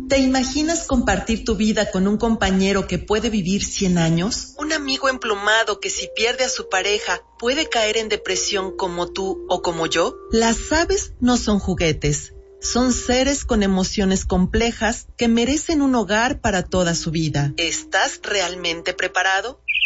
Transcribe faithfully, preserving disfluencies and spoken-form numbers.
¿Te imaginas compartir tu vida con un compañero que puede vivir cien años? Un amigo emplumado que si pierde a su pareja puede caer en depresión como tú o como yo. Las aves no son juguetes. Son seres con emociones complejas que merecen un hogar para toda su vida. ¿Estás realmente preparado?